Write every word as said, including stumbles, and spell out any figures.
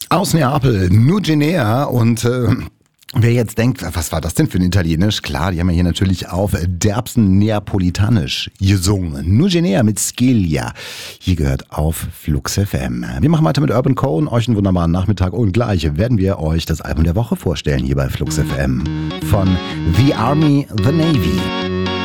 Aus Neapel, Nugenea und äh, wer jetzt denkt, was war das denn für ein Italienisch? Klar, die haben ja hier natürlich auf derbsten Neapolitanisch gesungen. Nugenea mit Scilia. Hier gehört auf Flux F M. Wir machen weiter mit Urban Cone. Euch einen wunderbaren Nachmittag und gleich werden wir euch das Album der Woche vorstellen hier bei Flux F M. Von The Army, The Navy.